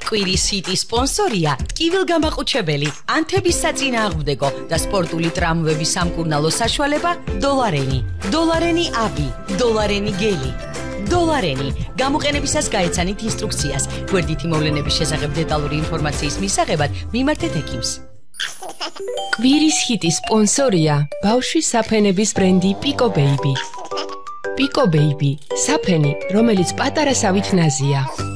კვირის ჰიტი სპონსორია ტკივილგამაყუჩებელი, ანთების საწინააღმდეგო და სპორტული ტრამვების სამკურნალო საშუალება დოლარენი. დოლარენი აბი, დოლარენი გელი. დოლარენი. გამოყენებისას გაეცანით ინსტრუქციას. გვერდითი მოვლენების შესახებ დეტალური ინფორმაციის მისაღებად მიმართეთ ექიმს. კვირის ჰიტის სპონსორია ბავშვის საფენების ბრენდი Pico Baby. Pico Baby, საფენი, რომელიც პატარასავით ნაზია.